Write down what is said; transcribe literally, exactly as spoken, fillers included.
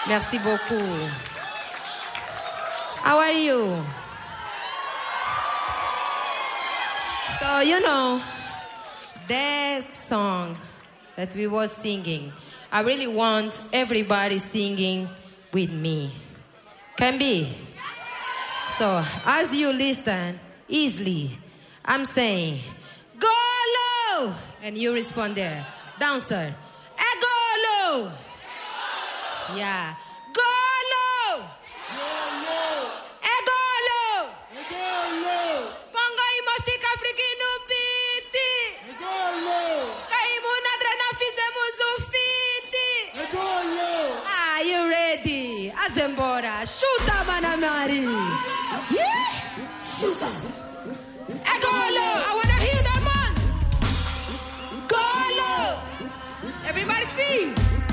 Merci beaucoup. How are you? So, you know, that song that we were singing, I really want everybody singing with me. Can be? So, as you listen, easily, I'm saying, go low! And you respond there. Dancer, eh, go low! Yeah. Go low! Go low! Eh, go low! Go low! Pongo imostik afrikinu biti! Go low! Kaimu nadrena fizemu zufiti! Go low! Are you ready? Azembora, shoot up, Anamari! Shoot up!